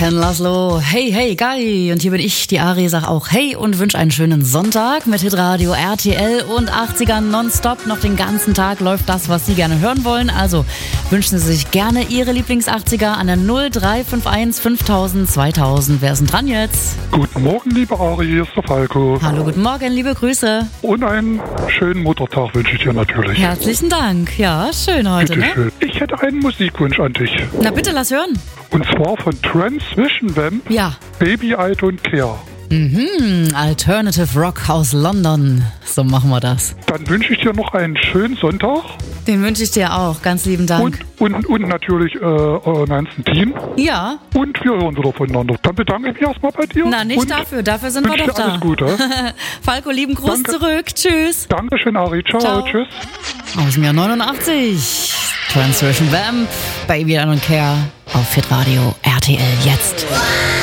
Ken Laszlo, hey, hey, geil. Und hier bin ich, die Ari, sag auch hey und wünsche einen schönen Sonntag mit Hitradio RTL und 80er nonstop. Noch den ganzen Tag läuft das, was Sie gerne hören wollen. Also wünschen Sie sich gerne Ihre Lieblings-80er an der 0351 5000 2000. Wer ist denn dran jetzt? Guten Morgen, liebe Ari, hier ist der Falco. Hallo, guten Morgen, liebe Grüße. Und einen schönen Muttertag wünsche ich dir natürlich. Herzlichen Dank. Ja, schön heute, Bitte ne? schön. Ich hätte einen Musikwunsch an dich. Na bitte, lass hören. Und zwar von Transmission Vamp, Ja. Baby, I Don't Care. Alternative Rock aus London. So machen wir das. Dann wünsche ich dir noch einen schönen Sonntag. Den wünsche ich dir auch. Ganz lieben Dank. Und natürlich euren ganzen Team. Ja. Und wir hören wieder voneinander. Dann bedanke ich mich erstmal bei dir. Na, nicht und dafür. Dafür sind wir wünsche doch dir da. alles Gute. Falco, lieben Gruß Danke. zurück. Tschüss. Dankeschön, Ari. Ciao. Ciao. Tschüss. Aus dem Jahr 89. Transmission Vamp, Baby I Don't Care auf Hitradio RTL jetzt.